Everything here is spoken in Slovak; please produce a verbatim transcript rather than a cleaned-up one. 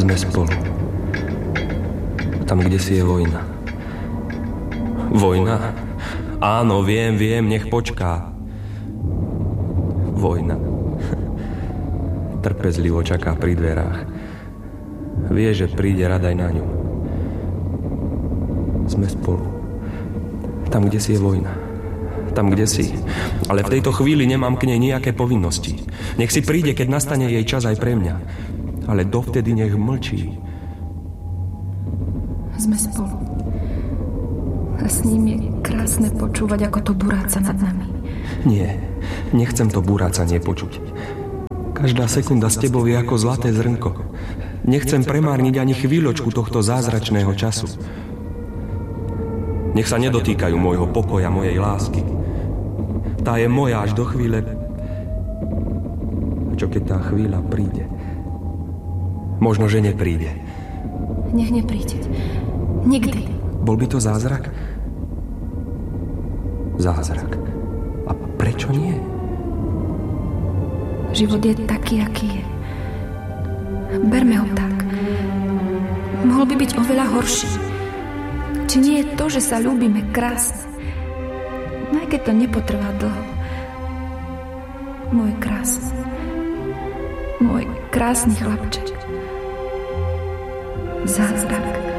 sme spolu. Tam, kde si je vojna. Vojna? Áno, viem, viem, nech počká. Vojna. Trpezlivo čaká pri dverách. Vie, že príde rad aj na ňu. Sme spolu. Tam, kde si je vojna. Tam, kde si. Ale v tejto chvíli nemám k nej nejaké povinnosti. Nech si príde, keď nastane jej čas aj pre mňa. Ale dovtedy nech mlčí. Sme spolu. A s ním je krásne počúvať, ako to buráca nad nami. Nie, nechcem to burácanie počuť. Každá sekunda s tebou je ako zlaté zrnko. Nechcem premárniť ani chvíľočku tohto zázračného času. Nech sa nedotýkajú môjho pokoja, mojej lásky. Tá je moja až do chvíle... Čo keď tá chvíľa príde? Možno, že nepríde. Nech nepríde. Nikdy. Bol by to zázrak? Zázrak. A prečo nie? Život je taký, aký je. Berme ho tak. Mohol by byť oveľa horší. Či nie je to, že sa ľúbime, krásne? No aj keď to nepotrvá dlho. Môj krásny. Môj krásny chlapček. Zázrak.